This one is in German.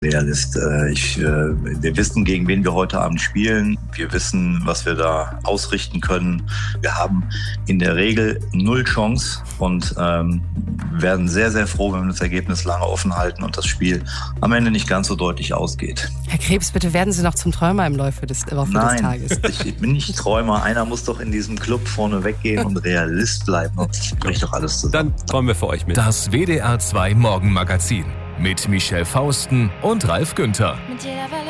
Realist. Wir wissen, gegen wen wir heute Abend spielen. Wir wissen, was wir da ausrichten können. Wir haben in der Regel 0 Chance und werden sehr, sehr froh, wenn wir das Ergebnis lange offen halten und das Spiel am Ende nicht ganz so deutlich ausgeht. Herr Krebs, bitte werden Sie noch zum Träumer im Laufe des Tages. Nein, ich bin nicht Träumer. Einer muss doch in diesem Club vorne weggehen und Realist bleiben. Das bricht doch alles zusammen. Dann träumen wir für euch mit. Das WDR 2 Morgenmagazin mit Michelle Fausten und Ralf Günther. Mit jeder Welle